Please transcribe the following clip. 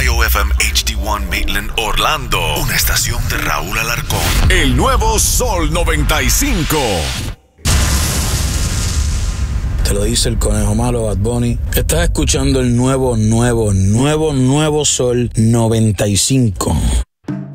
WYOFM HD1 Maitland, Orlando. Una estación de Raúl Alarcón. El nuevo Sol 95. Te lo dice el conejo malo, Bad Bunny. Estás escuchando el nuevo Sol 95.